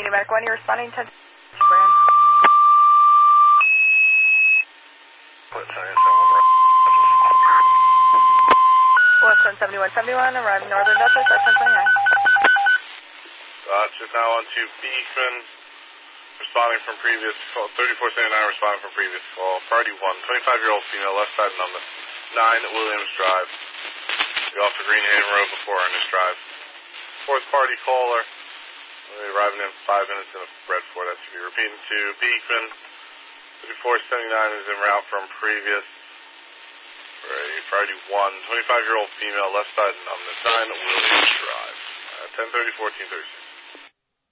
Medic 1, you're responding to Brand. Western 7171, arriving Northern Delta, section 29. Just now on to Beekman, responding from previous call, 3479 responding from previous call. Party 1, 25-year-old female, left side number 9 Williams Drive. We off the Greenhaven Road before on this drive. Fourth party caller, we'll be arriving in 5 minutes in a red Ford. That should be repeating to Beekman. 3479 is en route from previous. Priority 1, 25-year-old female, left side number 9 Williams Drive. 10:30, 14:36.